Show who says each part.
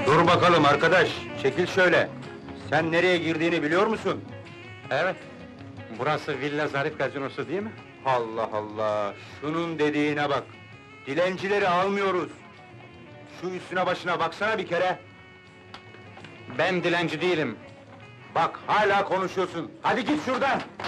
Speaker 1: Dur bakalım arkadaş, çekil şöyle. Sen nereye girdiğini biliyor musun?
Speaker 2: Evet. Burası Villa Zarif Gazinosu değil mi?
Speaker 1: Allah Allah, şunun dediğine bak. Dilencileri almıyoruz. Şu üstüne başına baksana bir kere.
Speaker 2: Ben dilenci değilim.
Speaker 1: Bak hala konuşuyorsun. Hadi git şuradan.